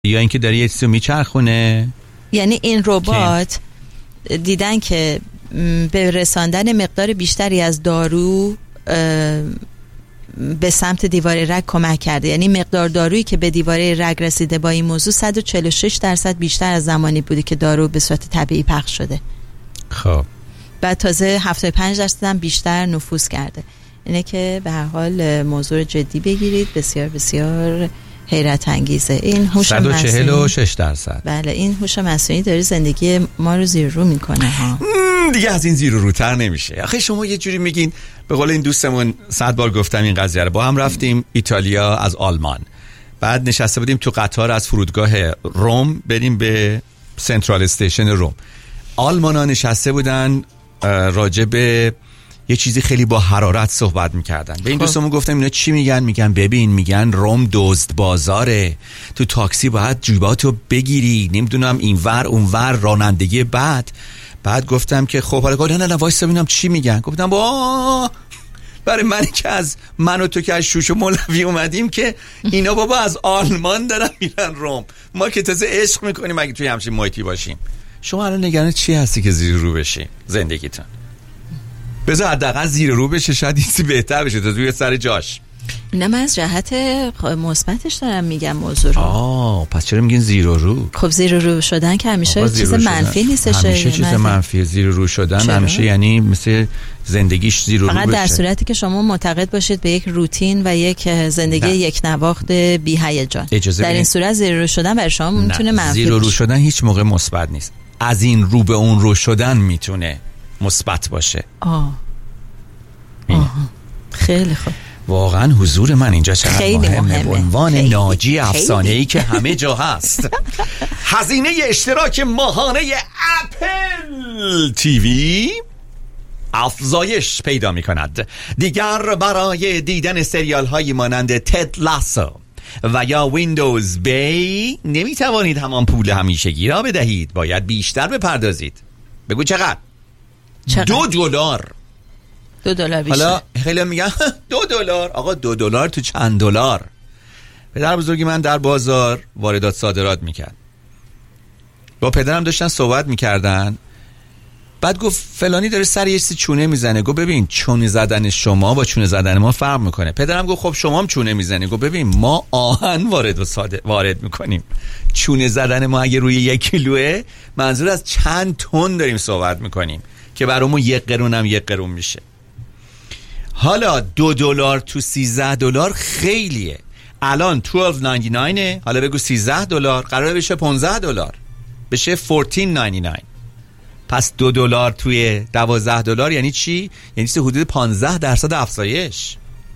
یا اینکه داره یه چیزی میچرخونه. یعنی این ربات دیدن که به رساندن مقدار بیشتری از دارو به سمت دیوار رگ کمک کرده. یعنی مقدار دارویی که به دیواره رگ رسیده با این موضوع 146% بیشتر از زمانی بوده که دارو به صورت طبیعی پخش شده. خب بعد تازه 75% هم بیشتر نفوذ کرده. اینه که به هر حال موضوع جدی بگیرید. بسیار بسیار حیرت انگیزه. این هوش مصنوعی 146%. بله این هوش مصنوعی داره زندگی ما رو زیر رو میکنه ها. دیگه از این زیر رو تر نمیشه. آخه شما یه جوری میگین، به قول این دوستمون 100 بار گفتم این قضیه رو، با هم رفتیم ایتالیا از آلمان، بعد نشسته بودیم تو قطار از فرودگاه روم بریم به سنترال استیشن روم. آلمانا نشسته بودن راجع به یه چیزی خیلی با حرارت صحبت میکردن. به این دوستمون گفتم اینا چی میگن؟ میگن ببین، میگن روم دزد بازاره، تو تاکسی باید جیباتو بگیری، نمیدونم اینور اونور، رانندگی بعد گفتم که خب حالا نه وایسا ببینم چی میگن. گفتم برای من که از من و تو که از شوش و مولوی اومدیم که اینا بابا از آلمان دارن میرن روم، ما که تازه عشق میکنیم اگه توی همچین محیطی باشیم. شما الان نگران چی هستی که زیر رو بشی زندگیتون؟ بذار حداقل زیر رو بشه، شاید چیزی بهتر بشه تا توی سر جاش. نه من از جهت مثبتش دارم میگم موضوع رو. پس چرا میگین زیر رو؟ خب زیر رو شدن که همیشه چیز منفی نیستش. همیشه چیز منفی. زیر رو شدن چرا؟ همیشه یعنی مثل زندگیش زیر رو بشه. فقط در صورتی که شما معتقد باشید به یک روتین و یک زندگی یک نواخت بی هیجان. در این صورت زیر رو شدن برای شما میتونه منفی زیر رو شدن هیچ موقع مثبت نیست. از این رو به اون رو شدن میتونه مثبت باشه. خیلی خوب. واقعا حضور من اینجا چقدر مهمه. به عنوان ناجی افسانه‌ای که همه جا هست. هزینه اشتراک ماهانه اپل تیوی افزایش پیدا می کند. دیگر برای دیدن سریال هایی مانند تد لاسو و یا ویندوز بی نمی توانید همان پول همیشگی را بدهید، باید بیشتر بپردازید. بگو چقدر؟ $2. $2 بیشتر. حالا خیلی میگن $2. آقا $2 تو چند دلار؟ پدر بزرگی من در بازار واردات صادرات میکرد، با پدرم داشتن صحبت میکردن، بعد گفت فلانی داره سر یه چیزی چونه میزنه. گفت ببین چونه زدن شما با چونه زدن ما فرق میکنه. پدرم گفت خب شما هم چونه میزنی. گفت ببین ما آهن وارد میکنیم، چونه زدن ما اگه روی 1 کیلوه، منظور از چند تن داریم صحبت میکنیم که برامون 1 قرون هم 1 قرون میشه. حالا $2 تو $13 خیلیه. الان $12.99، حالا بگو $13 قراره بشه $15، بشه $14.99. پس $2 توی $12 یعنی چی؟ یعنی حدود 15% افزایش.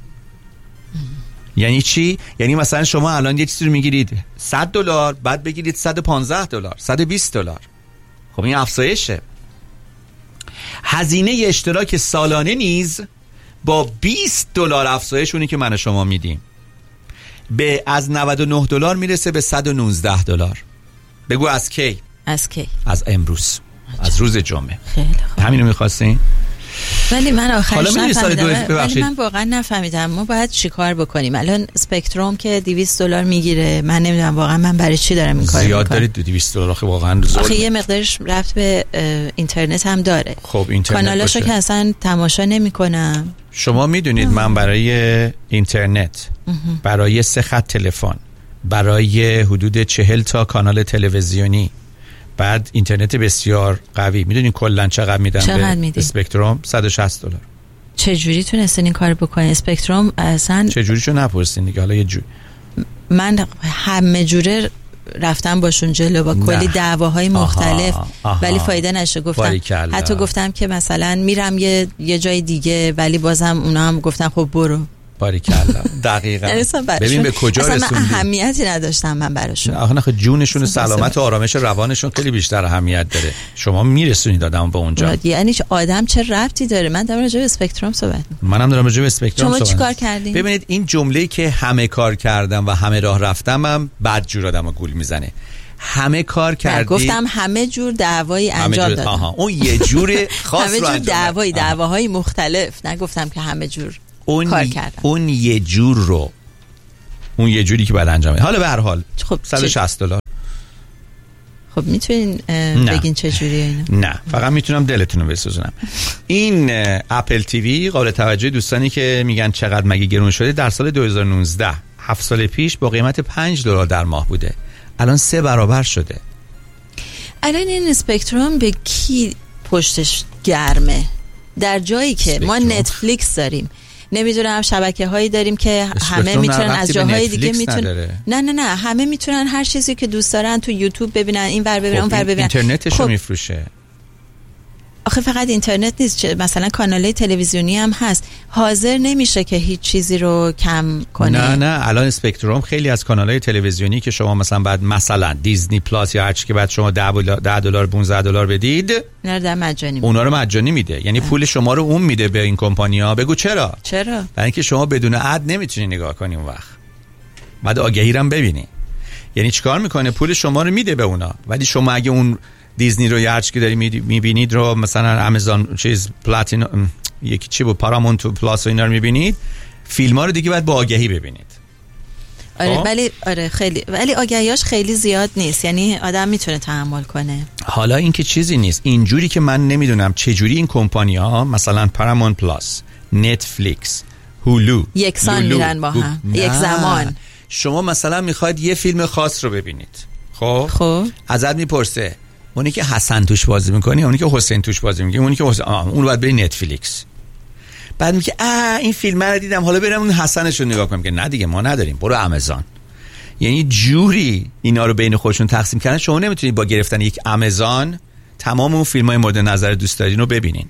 یعنی چی؟ یعنی مثلا شما الان یه چیزی رو میگیرید $100، بعد بگیرید $115، $120. خب این افزایشه. هزینه اشتراک سالانه نیز با $20 افزایش، اونی که من و شما میدیم، از $99 میرسه به $119. بگو از کی؟ از امروز، از روز جمعه. خیلی خوب. همینو می‌خواستین؟ ولی من آخرش نفهمیدم. ولی من واقعا نفهمیدم ما باید چیکار بکنیم. الان اسپکتروم که $200 میگیره، من نمیدونم واقعا من برای چی دارم این کارو میکنم. زیاد دارید $200 واقعا زیاد. آخه یه مقدارش رفت به اینترنت هم داره. خب اینترنت کانالاشو که اصلا تماشا نمیکنم. شما میدونید من برای اینترنت، برای 3 خط تلفن، برای حدود 40 تا کانال تلویزیونی، بعد اینترنت بسیار قوی، میدونین کلا چقدر میدن به اسپکتروم؟ $160. چه جوری تونستین این کارو بکنین؟ اسپکتروم اصلا چه جوریشو نپرسین دیگه. حالا یه جوری من همه جوره رفتم باشون جلو با کلی دعواهای مختلف. ولی فایده نشه. گفتم حتی گفتم که مثلا میرم یه جای دیگه، ولی بازم اونا هم گفتن خب برو. باریکلا. دقیقاً. ببین به کجا رسوندی. اصلا من اهمیتی نداشتم من براشون. آخه جونشون و سلامت و آرامش روانشون خیلی بیشتر اهمیت داره. شما میرسونید آدم به اونجا. یعنی آدم چه ربطی داره؟ من دارم راجع به اسپکتروم صحبت می‌کنم. منم دارم راجع به اسپکتروم صحبت. شما چیکار کردین؟ ببینید این جمله‌ای که همه کار کردم و همه راه رفتم هم بد جور آدمو گول میزنه. همه کار کردی. گفتم همه جور دعوایی انجام دادم. اون یه جور خاص رو انجام دادم. دعواهای مختلف. نگفتم که همه جور کار کردم. اون یه جور رو، اون یه جوری که بعد انجام. حالا به هر حال $160 خب میتونین بگین چجوریه اینا؟ نه، فقط میتونم دلتون رو بسوزونم. این اپل تیوی قابل توجه دوستانی که میگن چقدر مگه گرون شده، در سال 2019 7 سال پیش با قیمت $5 در ماه بوده، الان 3 برابر شده. الان این اسپکتروم به کی پشتش گرمه؟ در جایی که ما نتفلیکس داریم، نمیدونم شبکه هایی داریم که همه میتونن از جاهای دیگه میتونن، نه همه میتونن هر چیزی که دوست دارن تو یوتیوب ببینن، این ور ببینن، اون ور ببینن. اینترنتش رو میفروشه. آخه فقط اینترنت نیست، مثلا کانال‌های تلویزیونی هم هست. حاضر نمیشه که هیچ چیزی رو کم کنه. نه الان اسپکتروم خیلی از کانال‌های تلویزیونی که شما مثلا دیزنی پلاس یا هر چی که بعد شما $10 $15 بدید، اونا رو مجانی میده. یعنی پول شما رو اون میده به این کمپانی‌ها. بگو چرا؟ برای اینکه شما بدون اد نمیتونی نگاه کنی اون وقت. بعد آگهی رو ببینی. یعنی چیکار میکنه؟ پول شما رو میده به اونا. ولی شما اگه اون دیزنی رو یا هرچی که داری میبینید رو مثلا آمازون پلاتینوم یکی چی بود پارامونت پلاس و اینا رو میبینید، فیلم ها رو دیگه باید با آگهی ببینید. آره خیلی، ولی آگهیاش خیلی زیاد نیست، یعنی آدم میتونه تحمل کنه. حالا این که چیزی نیست، اینجوری که من نمیدونم چجوری این کمپانی ها مثلا پارامونت پلاس، نتفلیکس، هولو یکسان میرن با هم یک زمان. شما مثلا میخواید یه فیلم خاص رو ببینید، خب ازت میپرسه اونی که حسن توش بازی میکنی، اونی که حسین توش بازی میکنی، اونی که اون باید بری نتفلیکس. بعد میگه این فیلم رو دیدم، حالا برم اون حسنش رو نگاه کنم. که نه دیگه ما نداریم، برو آمازون. یعنی جوری اینا رو بین خودشون تقسیم کردن شما نمیتونید با گرفتن یک آمازون تمام اون فیلم‌های مورد نظر دوست دارین رو ببینین.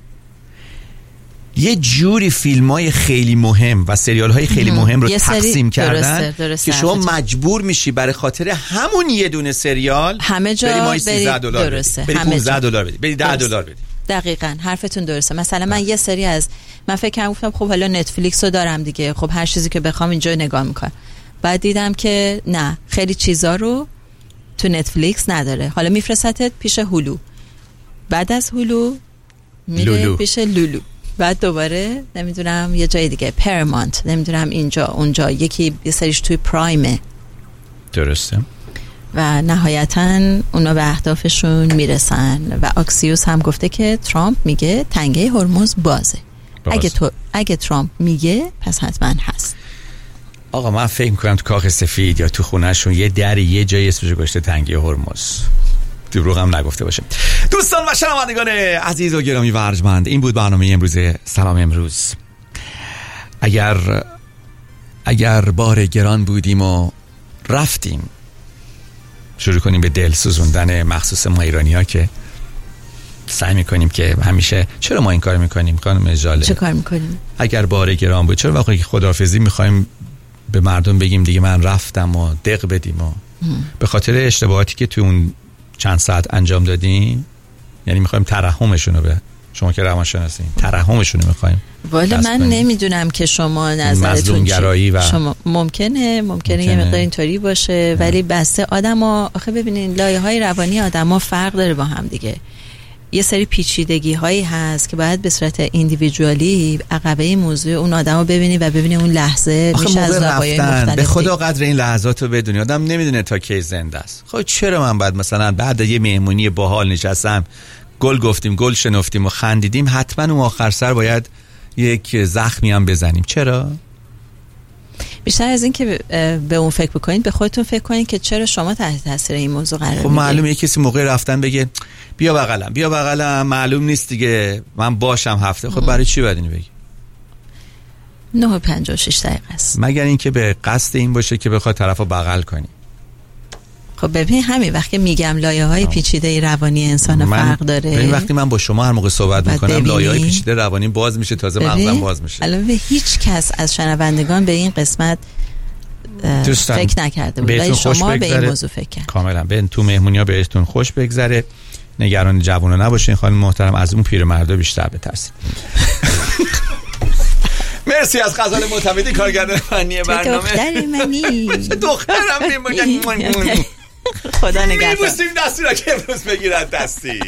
یه جوری فیلم‌های خیلی مهم و سریال‌های خیلی مهم رو تقسیم کردن که شما مجبور میشی برای خاطر همون یه دونه سریال همه جا بری $13 بری $15 بدی، بری $10 بدی. دقیقاً حرفتون درسته. مثلا من یه سری من فکر کردم گفتم خب حالا نتفلیکس رو دارم دیگه، خب هر چیزی که بخوام اینجا نگاه میکنم. بعد دیدم که نه، خیلی چیزا رو تو نتفلیکس نداره. حالا میفرستت پیش هولو، بعد از هولو میره پیش لولو، بعد دوباره نمیدونم یه جای دیگه پرمانت، نمیدونم اینجا اونجا، یکی یه سریش توی پرایمه. درسته. و نهایتاً اونا به اهدافشون میرسن. و آکسیوس هم گفته که ترامپ میگه تنگه هرمز بازه. اگه ترامپ میگه پس حتما هست. آقا من فکر میکنم تو کاخ سفید یا تو خونهشون یه دری یه جایی اسمش گذاشته تنگه هرمز. دروغ هم نگفته باشه. دوستان و شنوندگان عزیز و گرامی و ارجمند، این بود برنامه امروز سلام امروز. اگر بار گران بودیم و رفتیم، شروع کنیم به دل سوزوندن، مخصوص ما ایرانی ها که سعی میکنیم که همیشه چرا ما این کار میکنیم؟ خانم اجاله چه کار میکنیم؟ اگر بار گران بود چرا وقتی که خداحافظی میخوایم به مردم بگیم دیگه من رفتم و دق بدیم و به خاطر اشتباهاتی که تو اون چند ساعت انجام دادیم، یعنی میخوایم ترحمشون رو، به شما که روانشناسین ترحمشون رو میخوایم. والا من نمیدونم که شما نظرتون چیه. شما ممکنه یه مقدار اینطوری باشه ولی بسته آدما، آخه ببینین لایه‌های روانی آدما فرق داره با هم دیگه. یه سری پیچیدگی هایی هست که باید به صورت ایندیویدوالی عقبه موضوع اون آدمو ببینی و ببینی اون لحظه میشه از زوایای مختلف. به خدا قدر این لحظات رو بدونی. آدم نمیدونه تا کی زنده است. خب چرا من بعد مثلا بعد یه مهمونی باحال نشستم، گل گفتیم، گل شنفتیم و خندیدیم، حتما اون آخر سر باید یک زخمی هم بزنیم؟ چرا؟ بیشتر از این که به اون فکر بکنید، به خودتون فکر کنید که چرا شما تحت تاثیر این موضوع قرار میگیرید. خب معلومه یکی کسی موقع رفتن بگه بیا بغلم، معلوم نیست دیگه من باشم هفته. خب برای چی باید اینو بگی؟ 9:56 است. مگر اینکه به قصد این باشه که بخواد طرفو بغل کنی. خب ببین همین وقتی میگم لایه‌های پیچیده روانی انسان فرق داره. ببین وقتی من با شما هر موقع صحبت میکنم لایه‌های پیچیده روانی باز میشه، تازه مغزم باز میشه. الان هیچ کس از شنوندگان به این قسمت فکر نکرده بود ولی شما به این موضوع فکر کردید. کاملا. به تو مهمونی‌ها بهتون خوش بگذره، نگران جوونا نباشین. خانم محترم از اون پیرمردا بیشتر بترسید. مرسی از غزال معتمدی کارگردان فنی برنامه. دختر منی. دخترم میمونن. خدا نگهدار. می‌بوسیم دستی را که امروز بگیرد دستی.